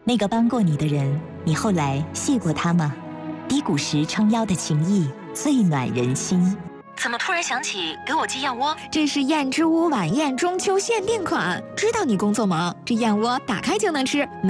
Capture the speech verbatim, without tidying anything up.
那个帮过你的人，你后来谢过他吗？低谷时撑腰的情谊，最暖人心。 怎么突然想起给我寄燕窝？ 这是燕之屋晚宴中秋限定款，知道你工作忙，这燕窝打开就能吃。